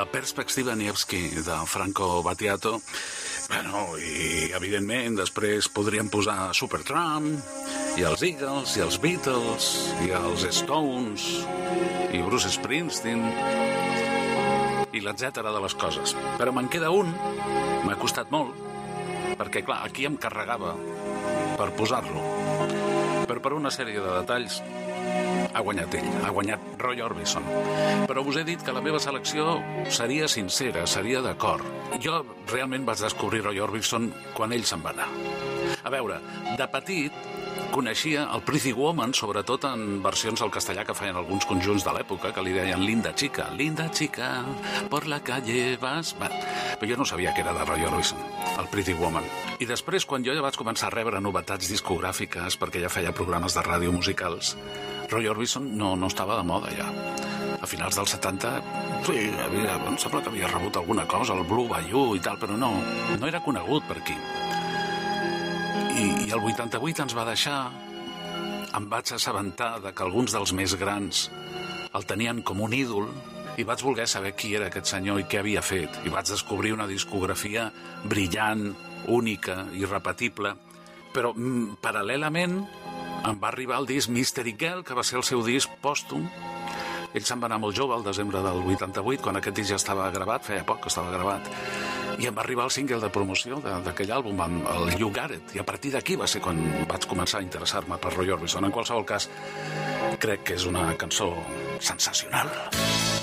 Perspectiva Nevsky de Franco Battiato. Bueno, i evidentment després podríem posar Supertramp, i els Eagles, i els Beatles, i els Stones, i Bruce Springsteen, i l'etcètera de les coses. Però me'n queda un, m'ha costat molt, perquè clar, aquí em carregava per posar-lo. Però per una sèrie de detalls ha guanyat ell, ha guanyat Roy Orbison. Però us he dit que la meva selecció seria sincera, seria d'acord. Jo realment vaig descobrir Roy Orbison quan ell se'n va anar. A veure, de petit coneixia el Pretty Woman, sobretot en versions al castellà que feien alguns conjunts de l'època, que li deien Linda Chica, por la calle vas... Però jo no sabia que era de Roy Orbison, el Pretty Woman. I després, quan jo ja vaig començar a rebre novetats discogràfiques, perquè ja feia programes de ràdio musicals, Roy Orbison no estava de moda ja. A finals dels 70, sí, em sembla que havia rebut alguna cosa, el Blue Bayou i tal, però no era conegut per aquí. I el 88 ens va deixar, em vaig assabentar de que alguns dels més grans el tenien com un ídol i vaig voler saber qui era aquest senyor i què havia fet. I vaig descobrir una discografia brillant, única, irrepetible, però paral·lelament em va arribar el disc Mystery Girl, que va ser el seu disc pòstum. Ell se'n va anar molt jove, al desembre del 88, quan aquest disc ja estava gravat, feia poc que estava gravat, i em va arribar el single de promoció d'aquell àlbum, el You Got It, i a partir d'aquí va ser quan vaig començar a interessar-me per Roy Orbison. En qualsevol cas, crec que és una cançó sensacional.